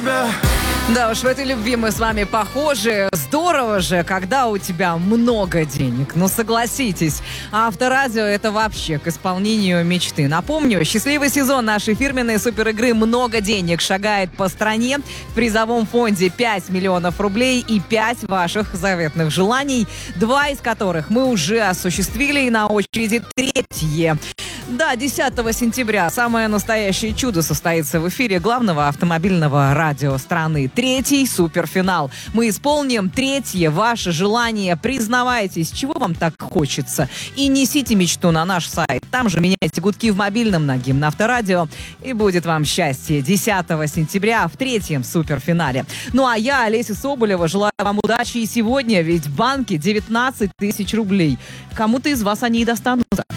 тебя. Да уж, в этой любви мы с вами похожи. Здорово же, когда у тебя много денег. Ну, согласитесь. А Авторадио — это вообще к исполнению мечты. Напомню, счастливый сезон нашей фирменной суперигры «Много денег» шагает по стране. В призовом фонде 5 миллионов рублей и 5 ваших заветных желаний, 2 из которых мы уже осуществили, и на очереди третье. Да, 10 сентября самое настоящее чудо состоится в эфире главного автомобильного радио страны. Третий суперфинал. Мы исполним третье ваше желание. Признавайтесь, чего вам так хочется. И несите мечту на наш сайт. Там же меняйте гудки в мобильном на гимн Авторадио. И будет вам счастье 10 сентября в третьем суперфинале. Ну а я, Олеся Соболева, желаю вам удачи и сегодня, ведь в банке 19 тысяч рублей. Кому-то из вас они и достанутся.